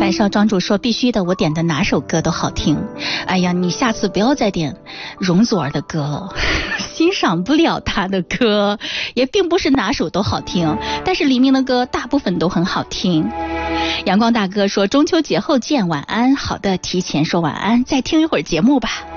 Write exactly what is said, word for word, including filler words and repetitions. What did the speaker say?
白少庄主说必须的，我点的哪首歌都好听。哎呀，你下次不要再点容祖儿的歌了，欣赏不了她的歌，也并不是哪首都好听，但是黎明的歌大部分都很好听。阳光大哥说中秋节后见，晚安。好的，提前说晚安，再听一会儿节目吧。